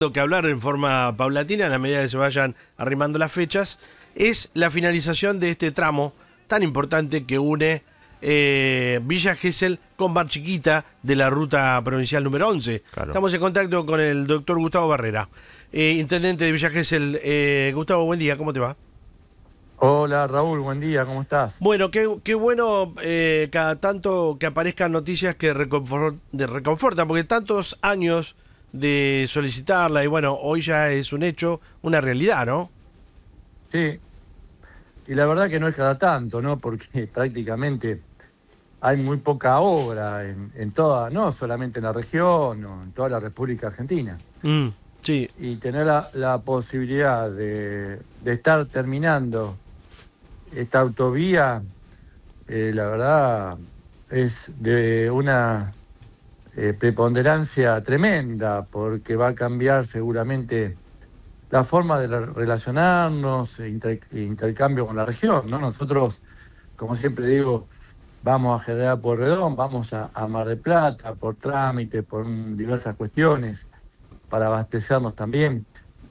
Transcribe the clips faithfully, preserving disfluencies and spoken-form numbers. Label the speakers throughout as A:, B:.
A: que hablar en forma paulatina, en la medida que se vayan arrimando las fechas, es la finalización de este tramo tan importante que une eh, Villa Gesell con Mar Chiquita de la ruta provincial número once. Claro. Estamos en contacto con el doctor Gustavo Barrera, eh, intendente de Villa Gesell. Eh, Gustavo, buen día, ¿cómo te va?
B: Hola Raúl, buen día, ¿cómo estás?
A: Bueno, qué, qué bueno eh, cada tanto que aparezcan noticias que reconfor de reconfortan, porque tantos años de solicitarla y bueno, hoy ya es un hecho, una realidad, ¿no?
B: Sí, y la verdad que no es cada tanto, ¿no? Porque prácticamente hay muy poca obra en, en toda, no solamente en la región, no, en toda la República Argentina.
A: Mm, sí.
B: Y tener la, la posibilidad de, de estar terminando esta autovía, eh, la verdad, es de una eh, preponderancia tremenda, porque va a cambiar seguramente la forma de relacionarnos, inter, intercambio con la región, ¿no? Nosotros, como siempre digo, vamos a General Pueyrredón, vamos a, a Mar del Plata por trámite, por un, diversas cuestiones, para abastecernos también.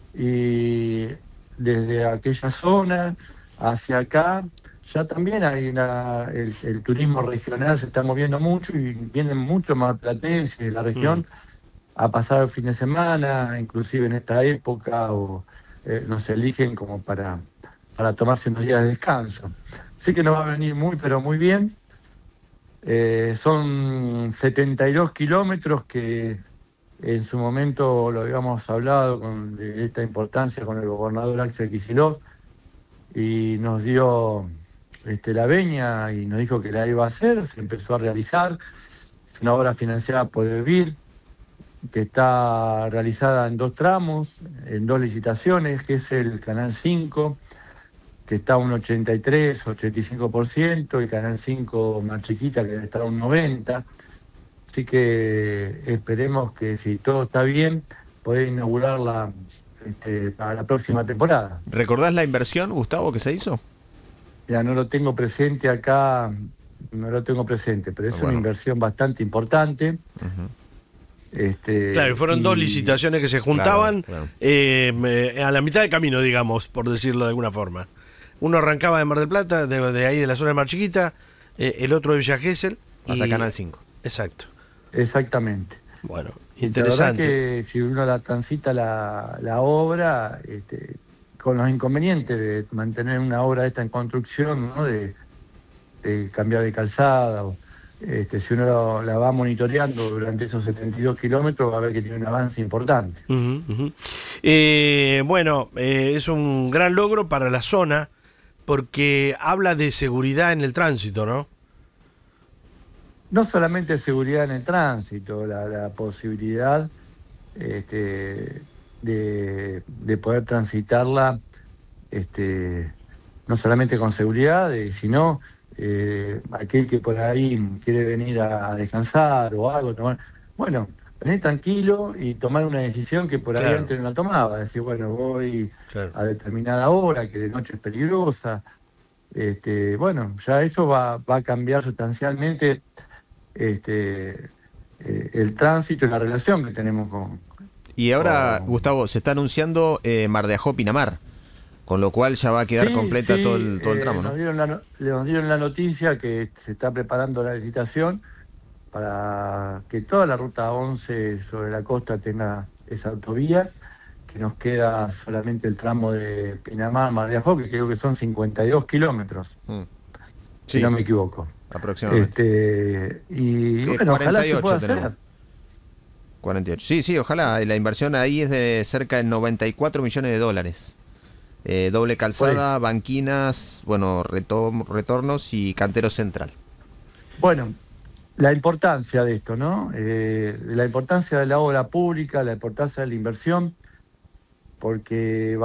B: Y desde aquella zona hacia acá, ya también hay una, el, el turismo regional se está moviendo mucho y vienen muchos marplatenses de la región mm. a pasar el fin de semana, inclusive en esta época, o eh, nos eligen como para, para tomarse unos días de descanso. Así que nos va a venir muy, pero muy bien. Eh, son setenta y dos kilómetros que en su momento lo habíamos hablado con de esta importancia con el gobernador Axel Kicillof, y nos dio este, la veña y nos dijo que la iba a hacer, se empezó a realizar. Es una obra financiada por el B I R, que está realizada en dos tramos, en dos licitaciones, que es el Canal cinco, que está a un ochenta y tres, ochenta y cinco por ciento, y Canal cinco Mar Chiquita, que debe estar a un noventa por ciento. Así que esperemos que, si todo está bien, poder inaugurarla este, para la próxima temporada.
C: ¿Recordás la inversión, Gustavo, que se hizo?
B: Ya no lo tengo presente acá, no lo tengo presente, pero es bueno. Una inversión bastante importante. Uh-huh. Este,
A: claro, fueron y... dos licitaciones que se juntaban claro, claro. Eh, a la mitad de camino, digamos, por decirlo de alguna forma. Uno arrancaba de Mar del Plata, de, de ahí de la zona de Mar Chiquita, eh, el otro de Villa Gesell.
C: Hasta y... Canal cinco.
A: Exacto.
B: Exactamente.
A: Bueno, interesante.
B: La verdad que si uno la transita la, la obra, este, con los inconvenientes de mantener una obra esta en construcción, ¿no? de, de cambiar de calzada, o, este, si uno lo, la va monitoreando durante esos setenta y dos kilómetros, va a ver que tiene un avance importante.
A: Uh-huh, uh-huh. Eh, bueno, eh, es un gran logro para la zona, porque habla de seguridad en el tránsito, ¿no?
B: No solamente seguridad en el tránsito, la, la posibilidad este, de, de poder transitarla este, no solamente con seguridad, eh, sino eh, aquel que por ahí quiere venir a, a descansar o algo, tomar, bueno, venir tranquilo y tomar una decisión que por ahí claro. antes no la tomaba, decir, bueno, voy claro. a determinada hora, que de noche es peligrosa. Este, bueno, ya eso va, va a cambiar sustancialmente Este, eh, el tránsito y la relación que tenemos con...
C: Y ahora,
B: con...
C: Gustavo, se está anunciando eh, Mar de Ajó Pinamar, con lo cual ya va a quedar sí, completa sí, todo el, todo el tramo,
B: eh,
C: ¿no?
B: Nos dieron, la, nos dieron la noticia que se está preparando la licitación para que toda la ruta once sobre la costa tenga esa autovía, que nos queda solamente el tramo de Pinamar, Mar de Ajó, que creo que son cincuenta y dos kilómetros, mm. si sí. no me equivoco.
C: Aproximadamente.
B: Este, y bueno, ojalá se pueda hacer.
C: cuarenta y ocho. Sí, sí, ojalá. La inversión ahí es de cerca de noventa y cuatro millones de dólares. Eh, doble calzada, pues, banquinas, bueno, retor retornos y cantero central.
B: Bueno, la importancia de esto, ¿no? Eh, la importancia de la obra pública, la importancia de la inversión, porque